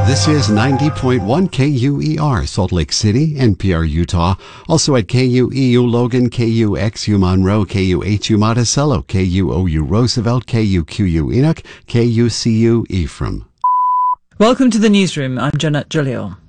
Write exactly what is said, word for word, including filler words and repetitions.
This is ninety point one K U E R, Salt Lake City, N P R, Utah. Also at K U E U Logan, K U X U Monroe, K U H U Monticello, K U O U Roosevelt, K U Q U Enoch, K U C U Ephraim. Welcome to the newsroom. I'm Jeanette Julio.